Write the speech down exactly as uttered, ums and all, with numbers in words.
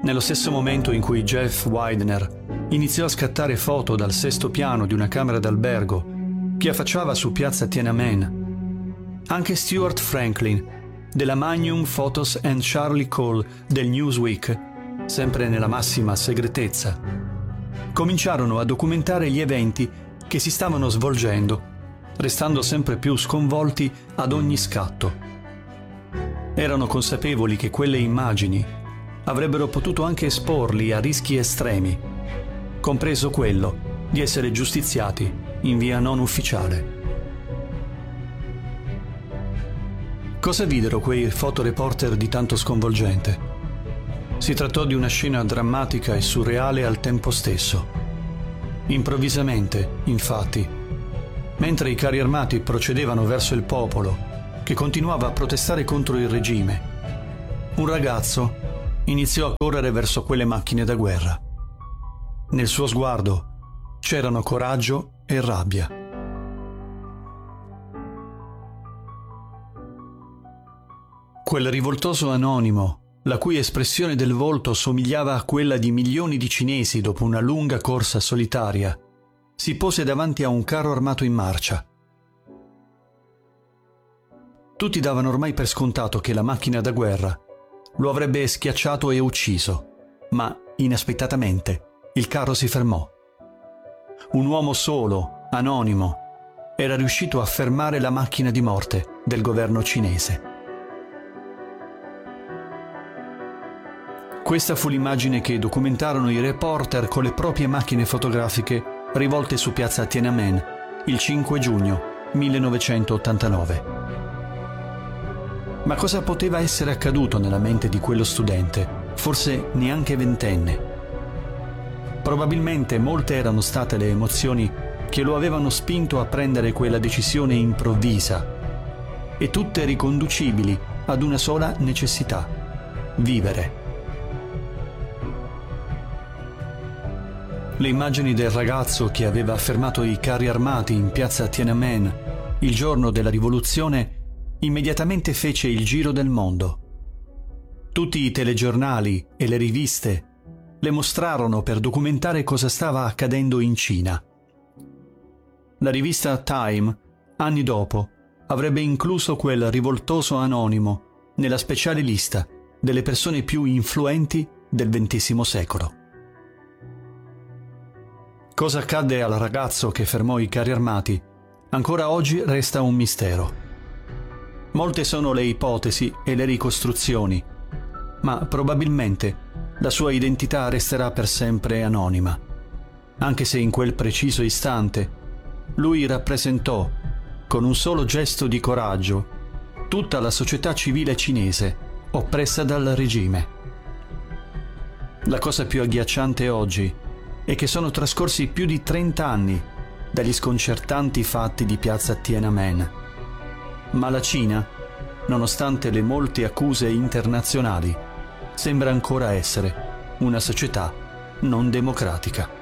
Nello stesso momento in cui Jeff Widener iniziò a scattare foto dal sesto piano di una camera d'albergo che affacciava su piazza Tiananmen, anche Stuart Franklin della Magnum Photos and Charlie Cole del Newsweek, sempre nella massima segretezza, cominciarono a documentare gli eventi che si stavano svolgendo, restando sempre più sconvolti ad ogni scatto. Erano consapevoli che quelle immagini avrebbero potuto anche esporli a rischi estremi, compreso quello di essere giustiziati in via non ufficiale. Cosa videro quei fotoreporter di tanto sconvolgente? Si trattò di una scena drammatica e surreale al tempo stesso. Improvvisamente, infatti, mentre i carri armati procedevano verso il popolo, che continuava a protestare contro il regime, un ragazzo iniziò a correre verso quelle macchine da guerra. Nel suo sguardo c'erano coraggio e rabbia. Quel rivoltoso anonimo, la cui espressione del volto somigliava a quella di milioni di cinesi dopo una lunga corsa solitaria, si pose davanti a un carro armato in marcia. Tutti davano ormai per scontato che la macchina da guerra lo avrebbe schiacciato e ucciso, ma inaspettatamente il carro si fermò. Un uomo solo, anonimo, era riuscito a fermare la macchina di morte del governo cinese. Questa fu l'immagine che documentarono i reporter con le proprie macchine fotografiche rivolte su piazza Tiananmen il cinque giugno millenovecentottantanove. Ma cosa poteva essere accaduto nella mente di quello studente, forse neanche ventenne? Probabilmente molte erano state le emozioni che lo avevano spinto a prendere quella decisione improvvisa, e tutte riconducibili ad una sola necessità: vivere. Le immagini del ragazzo che aveva fermato i carri armati in piazza Tiananmen il giorno della rivoluzione immediatamente fece il giro del mondo. Tutti i telegiornali e le riviste le mostrarono per documentare cosa stava accadendo in Cina. La rivista Time, anni dopo, avrebbe incluso quel rivoltoso anonimo nella speciale lista delle persone più influenti del ventesimo secolo. Cosa accadde al ragazzo che fermò i carri armati ancora oggi resta un mistero. Molte sono le ipotesi e le ricostruzioni, ma probabilmente la sua identità resterà per sempre anonima, anche se in quel preciso istante lui rappresentò, con un solo gesto di coraggio, tutta la società civile cinese oppressa dal regime. La cosa più agghiacciante oggi è che sono trascorsi più di trenta anni dagli sconcertanti fatti di piazza Tiananmen. Ma la Cina, nonostante le molte accuse internazionali, sembra ancora essere una società non democratica.